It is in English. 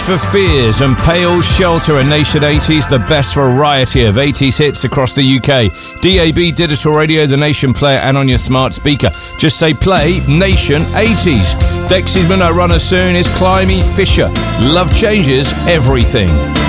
For Fears and Pale Shelter and Nation 80s, the best variety of 80s hits across the UK. DAB, digital radio, the Nation player, and on your smart speaker. Just say play Nation 80s. Dexy's Midnight Runner soon is Climby Fisher. Love changes everything.